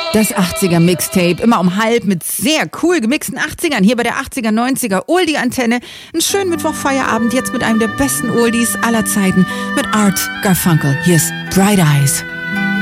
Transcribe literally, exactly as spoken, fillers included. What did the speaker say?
Das achtziger Mixtape, immer um halb mit sehr cool gemixten achtzigern, hier bei der achtziger, neunziger Oldie-Antenne. Einen schönen Mittwochfeierabend jetzt mit einem der besten Oldies aller Zeiten, mit Art Garfunkel. Hier ist Bright Eyes.